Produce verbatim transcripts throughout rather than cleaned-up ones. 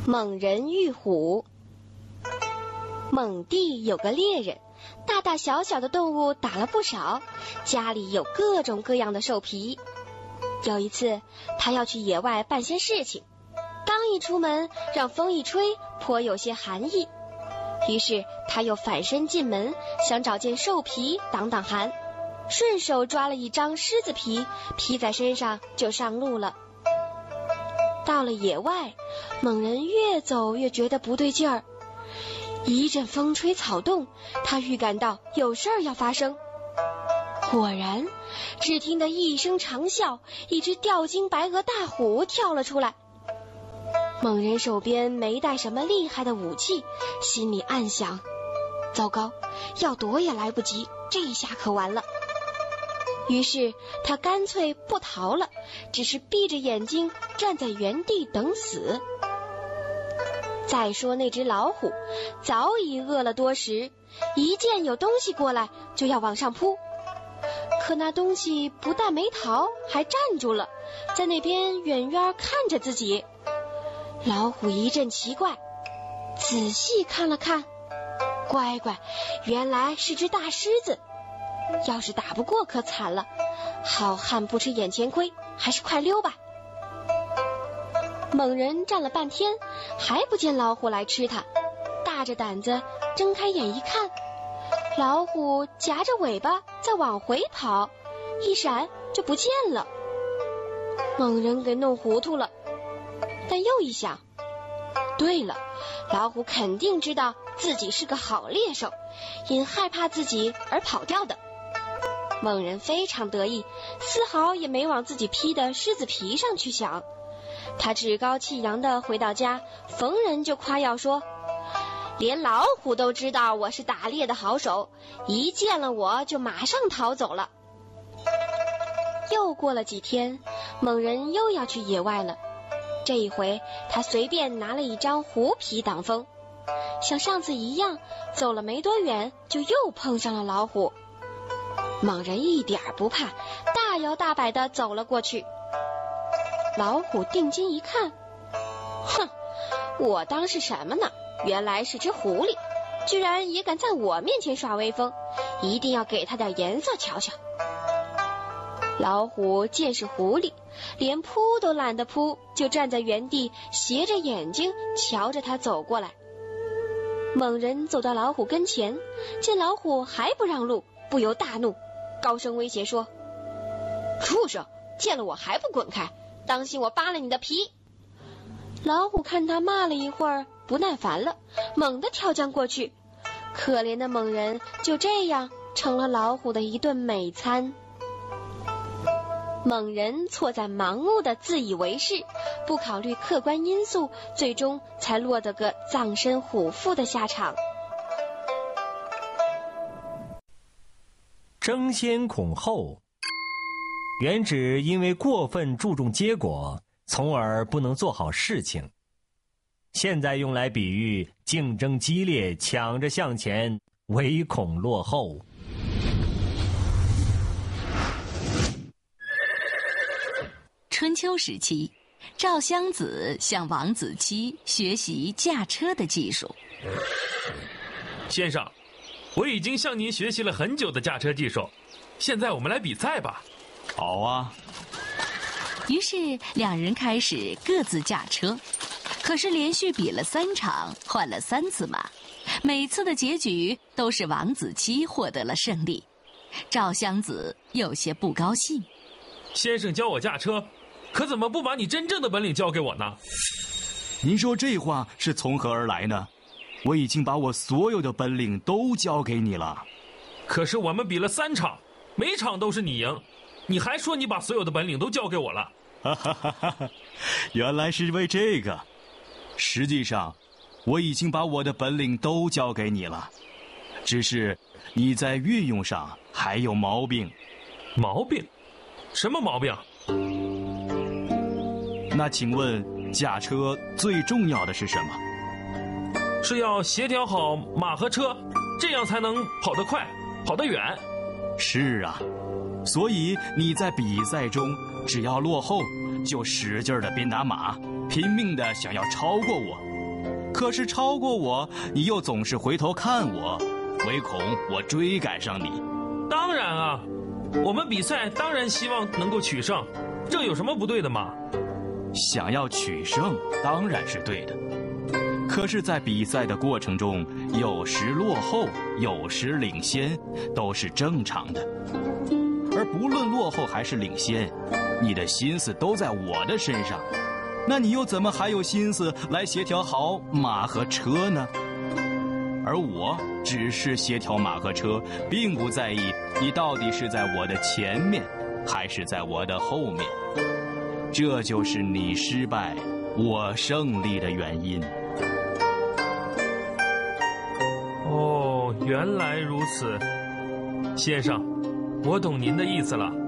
猛人遇虎。猛地有个猎人，大大小小的动物打了不少，家里有各种各样的兽皮。有一次他要去野外办些事情，刚一出门，让风一吹，颇有些寒意。于是他又反身进门，想找件兽皮挡挡寒，顺手抓了一张狮子皮披在身上就上路了。到了野外，猛人越走越觉得不对劲儿，一阵风吹草动，他预感到有事儿要发生。果然，只听得一声长啸，一只吊睛白额大虎跳了出来。猛人手边没带什么厉害的武器，心里暗想：糟糕，要躲也来不及，这下可完了。于是他干脆不逃了，只是闭着眼睛站在原地等死。再说那只老虎早已饿了多时，一见有东西过来就要往上扑，可那东西不但没逃，还站住了，在那边远远看着自己。老虎一阵奇怪，仔细看了看，乖乖，原来是只大狮子。要是打不过可惨了，好汉不吃眼前亏，还是快溜吧。猛人站了半天，还不见老虎来吃他，大着胆子睁开眼一看，老虎夹着尾巴在往回跑，一闪就不见了。猛人给弄糊涂了，但又一想，对了，老虎肯定知道自己是个好猎手，因害怕自己而跑掉的。猛人非常得意，丝毫也没往自己披的狮子皮上去想。他趾高气扬地回到家，逢人就夸耀说，连老虎都知道我是打猎的好手，一见了我就马上逃走了。又过了几天，猛人又要去野外了。这一回他随便拿了一张狐皮挡风，像上次一样，走了没多远就又碰上了老虎。猛人一点不怕，大摇大摆地走了过去。老虎定睛一看，哼，我当是什么呢？原来是只狐狸，居然也敢在我面前耍威风，一定要给他点颜色瞧瞧。老虎见是狐狸，连扑都懒得扑，就站在原地，斜着眼睛瞧着他走过来。猛人走到老虎跟前，见老虎还不让路，不由大怒，高声威胁说，畜生，见了我还不滚开，当心我扒了你的皮。老虎看他骂了一会儿，不耐烦了，猛地跳将过去。可怜的猛人就这样成了老虎的一顿美餐。猛人错在盲目的自以为是，不考虑客观因素，最终才落得个葬身虎腹的下场。 争先恐后，原指因为过分注重结果，从而不能做好事情。现在用来比喻竞争激烈，抢着向前，唯恐落后。 春秋时期，赵襄子向王子期学习驾车的技术。 先生，我已经向您学习了很久的驾车技术，现在我们来比赛吧。 好啊。 于是两人开始各自驾车，可是连续比了三场，换了三次马，每次的结局都是王子期获得了胜利。赵襄子有些不高兴。 先生教我驾车，可怎么不把你真正的本领教给我呢？ 您说这话是从何而来呢？我已经把我所有的本领都教给你了。 可是我们比了三场，每场都是你赢，你还说你把所有的本领都教给我了。 哈哈哈哈，原来是为这个。实际上我已经把我的本领都教给你了，只是你在运用上还有毛病。 毛病？什么毛病？ 那请问驾车最重要的是什么？ 是要协调好马和车，这样才能跑得快，跑得远。 是啊，所以你在比赛中只要落后，就使劲的鞭打马，拼命的想要超过我， 可是超过我，你又总是回头看我，唯恐我追赶上你。 当然啊，我们比赛当然希望能够取胜，这有什么不对的吗？ 想要取胜当然是对的，可是在比赛的过程中，有时落后，有时领先，都是正常的。而不论落后还是领先，你的心思都在我的身上，那你又怎么还有心思来协调好马和车呢？而我只是协调马和车，并不在意你到底是在我的前面还是在我的后面。这就是你失败我胜利的原因。 哦，原来如此，先生，我懂您的意思了。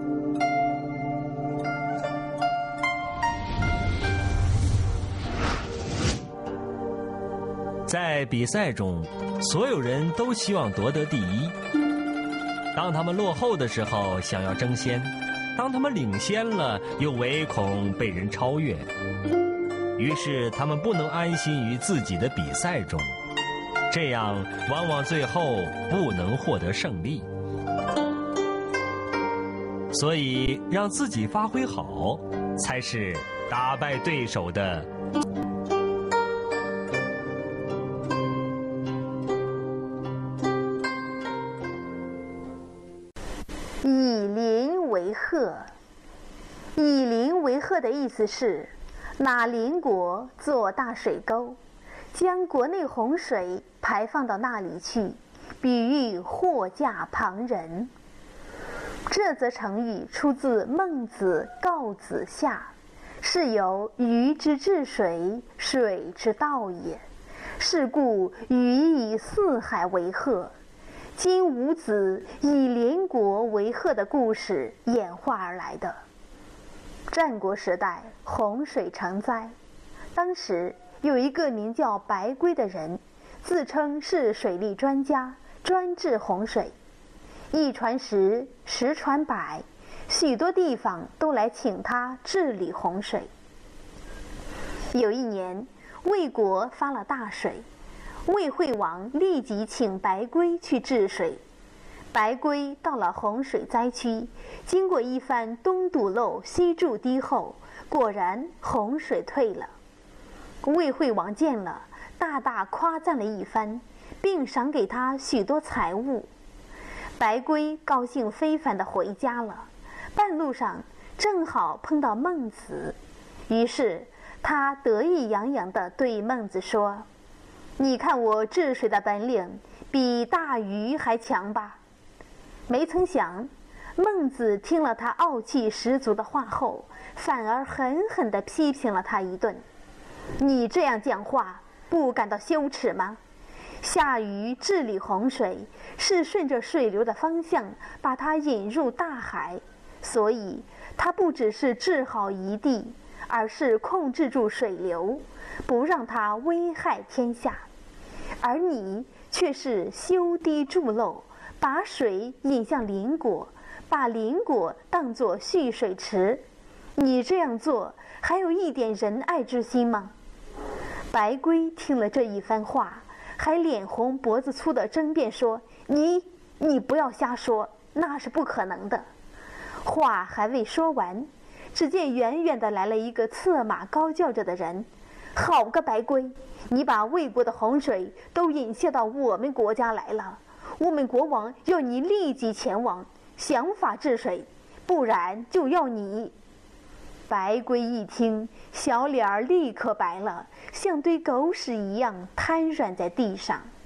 在比赛中，所有人都希望夺得第一。当他们落后的时候，想要争先；当他们领先了，又唯恐被人超越。于是，他们不能安心于自己的比赛中，这样往往最后不能获得胜利。所以，让自己发挥好，才是打败对手的以邻为壑。以邻为壑的意思是，拿邻国做大水沟，将国内洪水排放到那里去，比喻祸驾旁人。这则成语出自《孟子·告子下》，是由禹之治水，水之道也。是故禹以四海为壑。今伍子以邻国为壑的故事演化而来的。战国时代洪水成灾，当时有一个名叫白圭的人，自称是水利专家，专治洪水。一传十，十传百，许多地方都来请他治理洪水。有一年，魏国发了大水，魏惠王立即请白圭去治水。白圭到了洪水灾区，经过一番东堵漏西筑堤后，果然洪水退了。魏惠王见了，大大夸赞了一番，并赏给他许多财物。白圭高兴非凡地回家了，半路上正好碰到孟子，于是他得意洋洋地对孟子说：“你看我治水的本领比大禹还强吧？”没曾想，孟子听了他傲气十足的话后，反而狠狠地批评了他一顿：“你这样讲话，不感到羞耻吗？夏禹治理洪水，是顺着水流的方向把它引入大海，所以他不只是治好一地，而是控制住水流，不让它危害天下。而你却是修堤筑漏，把水引向邻国，把邻国当作蓄水池。你这样做，还有一点仁爱之心吗？”白圭听了这一番话，还脸红脖子粗地争辩说：“你你不要瞎说，那是不可能的。”话还未说完，只见远远地来了一个策马高叫着的人：“好个白圭，你把魏国的洪水都引泄到我们国家来了，我们国王要你立即前往，想法治水，不然就要你。”白圭一听，小脸儿立刻白了，像堆狗屎一样瘫软在地上。